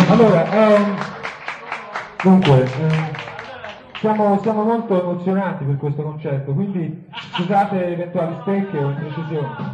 Allora, dunque, siamo molto emozionati per questo concerto, quindi scusate eventuali stecche o imprecisioni.